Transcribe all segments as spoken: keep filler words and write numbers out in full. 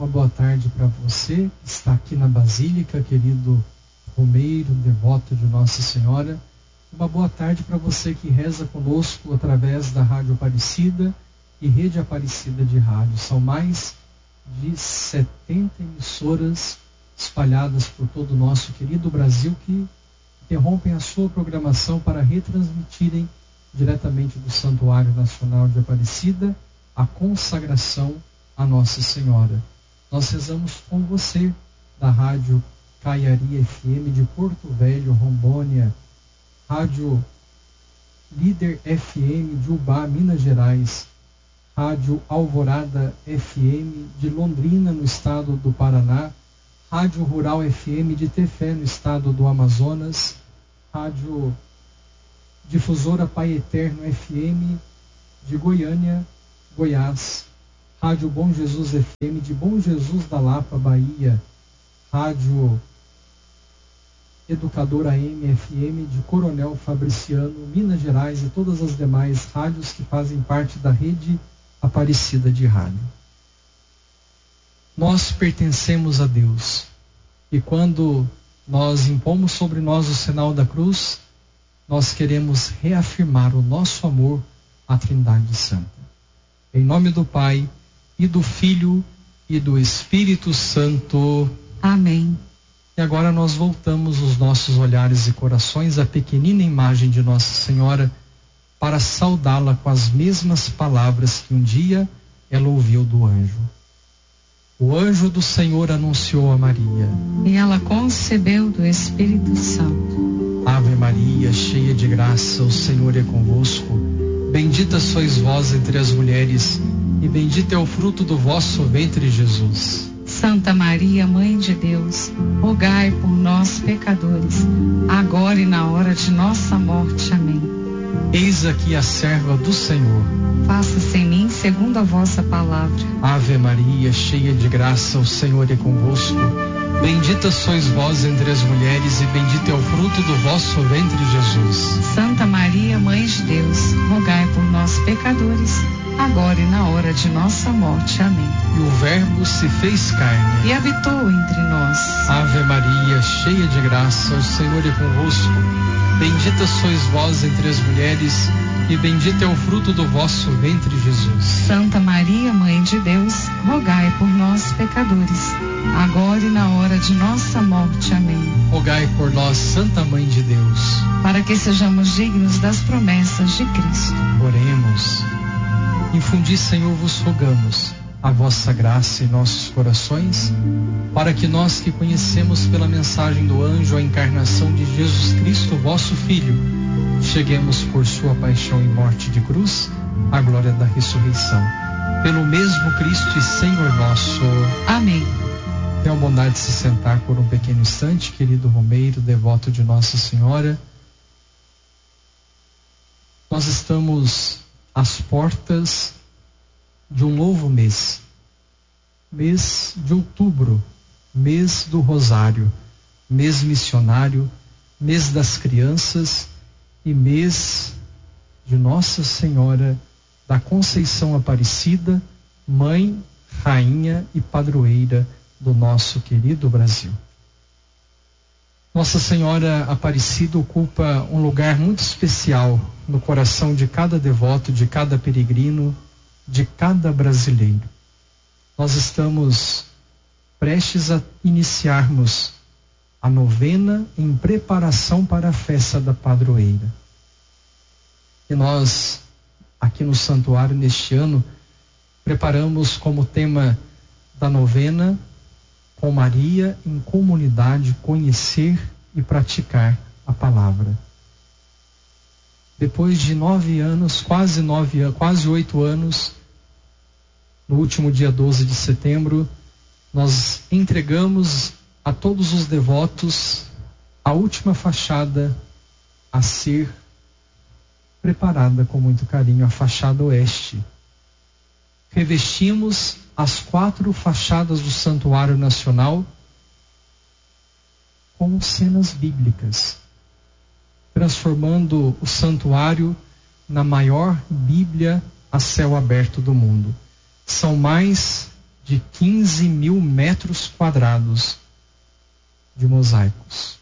Uma boa tarde para você que está aqui na Basílica, querido romeiro, devoto de Nossa Senhora. Uma boa tarde para você que reza conosco através da Rádio Aparecida e Rede Aparecida de Rádio. São mais de setenta emissoras espalhadas por todo o nosso querido Brasil que interrompem a sua programação para retransmitirem diretamente do Santuário Nacional de Aparecida a consagração a Nossa Senhora. Nós rezamos com você da Rádio Caiari F M de Porto Velho, Rondônia, Rádio Líder F M de Ubá, Minas Gerais, Rádio Alvorada F M de Londrina, no estado do Paraná, Rádio Rural F M de Tefé, no estado do Amazonas, Rádio Difusora Pai Eterno F M de Goiânia, Goiás, Rádio Bom Jesus F M de Bom Jesus da Lapa, Bahia, Rádio Educadora A M F M de Coronel Fabriciano, Minas Gerais, e todas as demais rádios que fazem parte da Rede Aparecida de Rádio. Nós pertencemos a Deus, e quando nós impomos sobre nós o sinal da cruz, nós queremos reafirmar o nosso amor à Trindade Santa. Em nome do Pai, e do Filho, e do Espírito Santo. Amém. E agora nós voltamos os nossos olhares e corações à pequenina imagem de Nossa Senhora para saudá-la com as mesmas palavras que um dia ela ouviu do anjo. O anjo do Senhor anunciou a Maria. E ela concebeu do Espírito Santo. Ave Maria, cheia de graça, o Senhor é convosco. Bendita sois vós entre as mulheres, e bendito é o fruto do vosso ventre, Jesus. Santa Maria, Mãe de Deus, rogai por nós, pecadores, agora e na hora de nossa morte. Amém. Eis aqui a serva do Senhor. Faça-se em mim segundo a vossa palavra. Ave Maria, cheia de graça, o Senhor é convosco. Bendita sois vós entre as mulheres, e bendito é o fruto do vosso ventre, Jesus. Santa Maria, Mãe de Deus, rogai por nós, pecadores, agora e na hora de nossa morte. Amém. E o Verbo se fez carne e habitou entre nós. Ave Maria, cheia de graça, o Senhor é convosco. Bendita sois vós entre as mulheres, e bendito é o fruto do vosso ventre, Jesus. Santa Maria, Mãe de Deus, rogai por nós, pecadores, agora e na hora de nossa morte. Amém. Rogai por nós, Santa Mãe de Deus, para que sejamos dignos das promessas de Cristo. Oremos. Infundi, Senhor, vos rogamos a vossa graça em nossos corações, para que nós que conhecemos pela mensagem do anjo a encarnação de Jesus Cristo, vosso Filho, cheguemos por sua paixão e morte de cruz à glória da ressurreição. Pelo mesmo Cristo e Senhor nosso. Amém. Tenha a bondade de se sentar por um pequeno instante, querido romeiro, devoto de Nossa Senhora. Nós estamos às portas de um novo mês, mês de outubro, mês do Rosário, mês missionário, mês das crianças e mês de Nossa Senhora da Conceição Aparecida, mãe, rainha e padroeira do nosso querido Brasil. Nossa Senhora Aparecida ocupa um lugar muito especial no coração de cada devoto, de cada peregrino, de cada brasileiro. Nós estamos prestes a iniciarmos a novena em preparação para a festa da padroeira. E nós, aqui no santuário, neste ano, preparamos como tema da novena, com Maria em comunidade, conhecer e praticar a palavra. Depois de nove anos, quase nove anos, quase oito anos, no último dia doze de setembro, nós entregamos a todos os devotos a última fachada a ser preparada com muito carinho, a fachada oeste. Revestimos as quatro fachadas do Santuário Nacional com cenas bíblicas, transformando o santuário na maior Bíblia a céu aberto do mundo. São mais de quinze mil metros quadrados de mosaicos.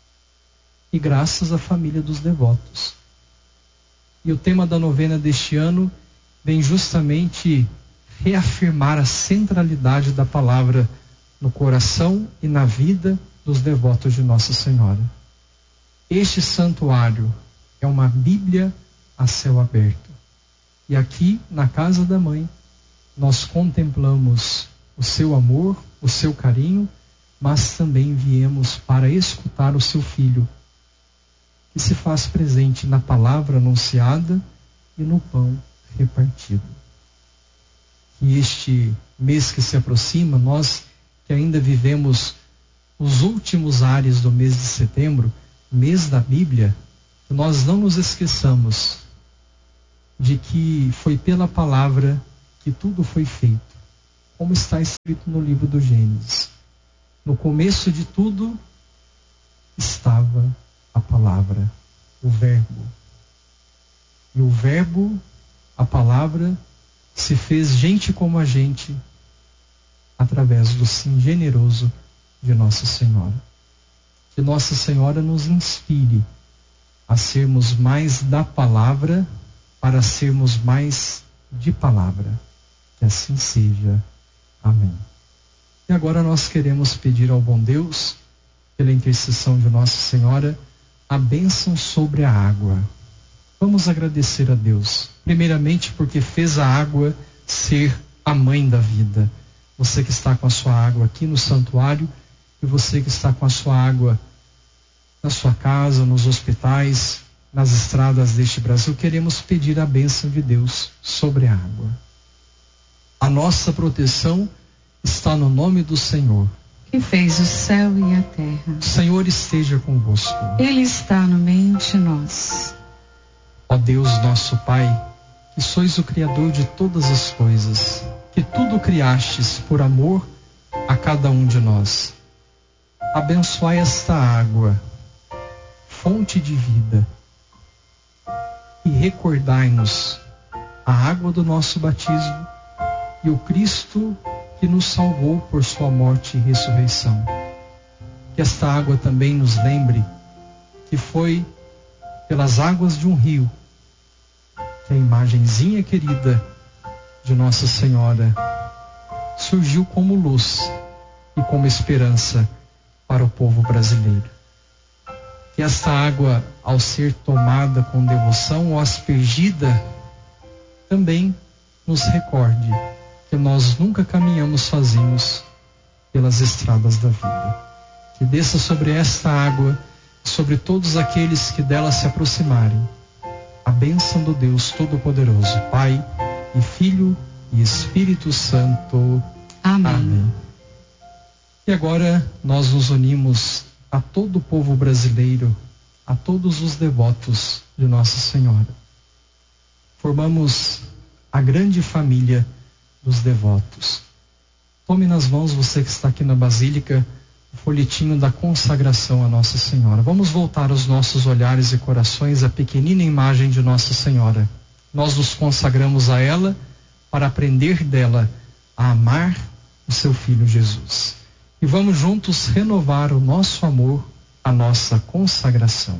E graças à família dos devotos. E o tema da novena deste ano vem justamente reafirmar a centralidade da palavra no coração e na vida dos devotos de Nossa Senhora. Este santuário é uma Bíblia a céu aberto. E aqui, na casa da mãe, nós contemplamos o seu amor, o seu carinho, mas também viemos para escutar o seu filho, que se faz presente na palavra anunciada e no pão repartido. Que este mês que se aproxima, nós que ainda vivemos os últimos ares do mês de setembro, mês da Bíblia, que nós não nos esqueçamos de que foi pela palavra que tudo foi feito, como está escrito no livro do Gênesis. No começo de tudo estava a palavra, o verbo. E o verbo, a palavra, se fez gente como a gente, através do sim generoso de Nossa Senhora. Que Nossa Senhora nos inspire a sermos mais da palavra para sermos mais de palavra. Que assim seja. Amém. E agora nós queremos pedir ao bom Deus, pela intercessão de Nossa Senhora, a bênção sobre a água. Vamos agradecer a Deus, primeiramente porque fez a água ser a mãe da vida. Você que está com a sua água aqui no santuário e você que está com a sua água na sua casa, nos hospitais, nas estradas deste Brasil, queremos pedir a bênção de Deus sobre a água. A nossa proteção está no nome do Senhor, que fez o céu e a terra. O Senhor esteja convosco. Ele está no meio de nós. Ó Deus nosso Pai, que sois o Criador de todas as coisas, que tudo criastes por amor a cada um de nós. Abençoai esta água, fonte de vida, e recordai-nos a água do nosso batismo e o Cristo que nos salvou por sua morte e ressurreição. Que esta água também nos lembre que foi pelas águas de um rio que a imagenzinha querida de Nossa Senhora surgiu como luz e como esperança para o povo brasileiro. Que esta água, ao ser tomada com devoção ou aspergida, também nos recorde que nós nunca caminhamos sozinhos pelas estradas da vida. Que desça sobre esta água, sobre todos aqueles que dela se aproximarem, a bênção do Deus Todo-Poderoso, Pai e Filho e Espírito Santo. Amém. Amém. E agora nós nos unimos a todo o povo brasileiro, a todos os devotos de Nossa Senhora. Formamos a grande família dos devotos. Tome nas mãos, você que está aqui na Basílica, o folhetinho da consagração a Nossa Senhora. Vamos voltar os nossos olhares e corações à pequenina imagem de Nossa Senhora. Nós nos consagramos a ela para aprender dela a amar o seu Filho Jesus. E vamos juntos renovar o nosso amor, a nossa consagração.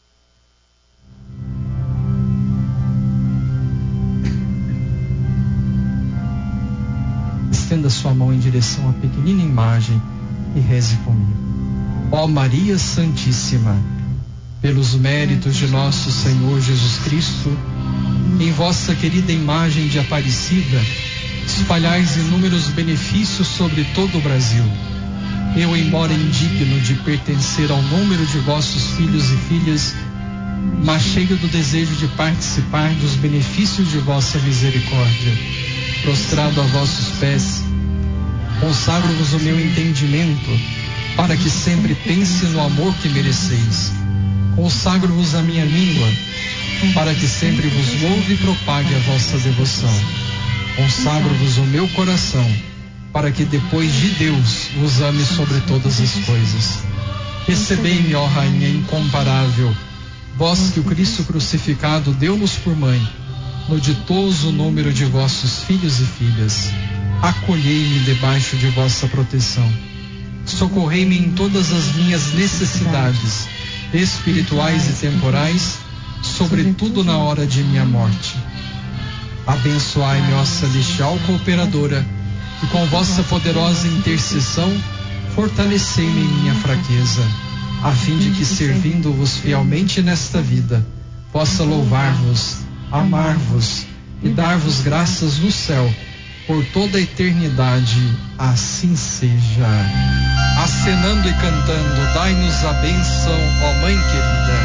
Estenda sua mão em direção à pequenina imagem e reze comigo. Ó Maria Santíssima, pelos méritos de nosso Senhor Jesus Cristo, em vossa querida imagem de Aparecida, espalhais inúmeros benefícios sobre todo o Brasil. Eu, embora indigno de pertencer ao número de vossos filhos e filhas, mas cheio do desejo de participar dos benefícios de vossa misericórdia, prostrado a vossos pés, consagro-vos o meu entendimento, para que sempre pense no amor que mereceis. Consagro-vos a minha língua, para que sempre vos louve e propague a vossa devoção. Consagro-vos o meu coração, para que depois de Deus vos ame sobre todas as coisas. Recebei-me, ó Rainha incomparável, vós que o Cristo crucificado deu-nos por mãe, no ditoso número de vossos filhos e filhas. acolhei-me debaixo de vossa proteção. Socorrei-me em todas as minhas necessidades, espirituais e temporais, sobretudo na hora de minha morte. Abençoai-me, ó celestial cooperadora, e com vossa poderosa intercessão, fortalecei-me em minha fraqueza, a fim de que, servindo-vos fielmente nesta vida, possa louvar-vos, amar-vos e dar-vos graças no céu, por toda a eternidade. Assim seja. Acenando e cantando, dai-nos a bênção, ó Mãe querida.